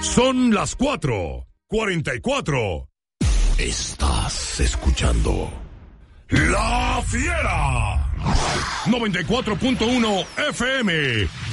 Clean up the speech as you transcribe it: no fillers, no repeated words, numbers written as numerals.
Son las 4:44. Estás escuchando La Fiera 94.1 FM